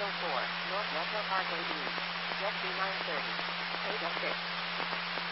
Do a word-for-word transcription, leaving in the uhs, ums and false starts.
oh four, North Metro Parkway East. Jet B nine thirty. eight oh six.